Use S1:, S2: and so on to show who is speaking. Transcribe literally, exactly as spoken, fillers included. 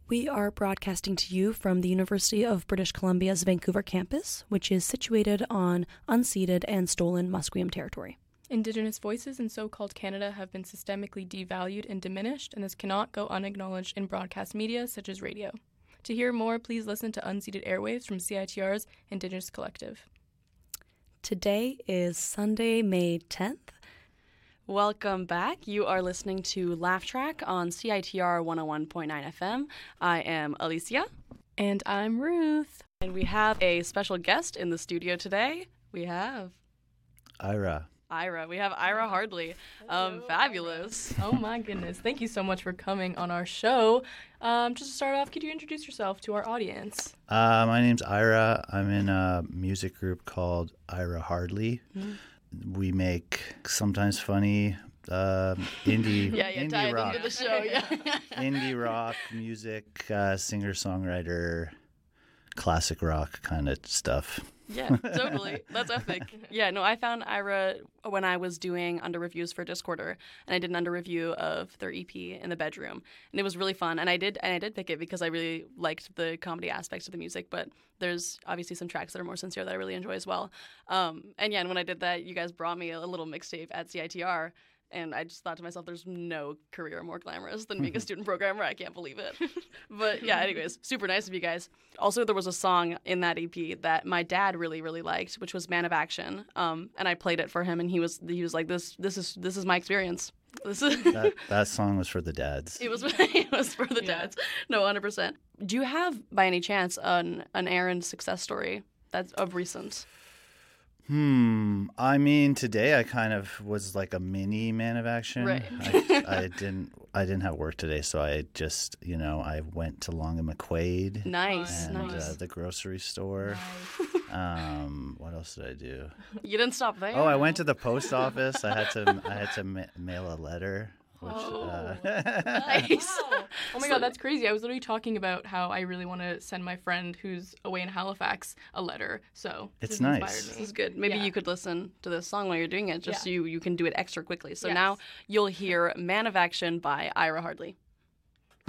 S1: We are broadcasting to you from the University of British Columbia's Vancouver campus, which is situated on unceded and stolen Musqueam territory.
S2: Indigenous voices in so-called Canada have been systemically devalued and diminished, and this cannot go unacknowledged in broadcast media such as radio. To hear more, please listen to Unceded Airwaves from C I T R's Indigenous Collective.
S1: Today is Sunday, May tenth. Welcome back. You are listening to Laugh Track on C I T R one oh one point nine F M. I am Alicia.
S2: And I'm Ruth.
S1: And we have a special guest in the studio today. We have...
S3: Ira.
S1: Ira. We have Ira Hardley. Um, fabulous.
S2: Oh my goodness. Thank you so much for coming on our show. Um, just to start off, could you introduce yourself to our audience?
S3: Uh, my name's Ira. I'm in a music group called Ira Hardley. Mm-hmm. We make sometimes funny uh, indie,
S1: yeah, yeah,
S3: indie rock,
S1: into the show, yeah.
S3: indie rock music, uh, singer-songwriter, classic rock kind of stuff.
S1: Yeah, totally. That's epic. Yeah, no, I found Ira when I was doing under reviews for Discorder, and I did an under review of their E P In the Bedroom, and it was really fun. And I did, and I did pick it because I really liked the comedy aspects of the music. But there's obviously some tracks that are more sincere that I really enjoy as well. Um, and yeah, and when I did that, you guys brought me a little mixtape at C I T R. And I just thought to myself, there's no career more glamorous than being a student programmer. I can't believe it. But yeah, anyways, super nice of you guys. Also, there was a song in that E P that my dad really, really liked, which was Man of Action. Um, and I played it for him, and he was he was like, "This this is this is my experience." This is
S3: that, that song was for the dads.
S1: It was it was for the
S2: Yeah.
S1: dads. No, one hundred percent. Do you have, by any chance, an an Aaron success story that's of recent?
S3: Hmm. I mean, today I kind of was like a mini Man of Action.
S1: Right.
S3: I, I didn't. I didn't have work today, so I just, you know, I went to Long and McQuaid.
S1: Nice,
S3: and
S1: nice.
S3: uh, the grocery store. Um, what else did I do?
S1: You didn't stop there.
S3: Oh, I went to the post office. I had to. I had to ma- mail a letter. Which,
S2: Oh.
S3: uh,
S1: Nice.
S2: Wow. Oh my god, that's crazy. I was literally talking about how I really want to send my friend who's away in Halifax a letter. So
S3: It's
S2: this
S3: nice.
S2: inspired
S1: This
S2: me.
S1: is good. Maybe
S2: Yeah.
S1: you could listen to this song while you're doing it, just
S2: Yeah.
S1: so you, you can do it extra quickly. So
S2: Yes.
S1: now you'll hear Man of Action by Ira Hardley.